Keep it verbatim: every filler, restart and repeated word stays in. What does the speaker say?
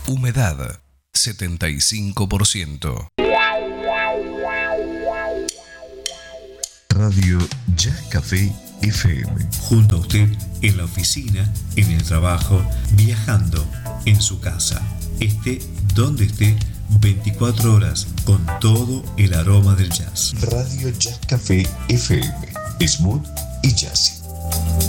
Humedad, setenta y cinco por ciento. Radio Jazz Café F M. Junto a usted en la oficina, en el trabajo, viajando, en su casa. Esté donde esté, veinticuatro horas con todo el aroma del jazz. Radio Jazz Café F M. Smooth y jazzy.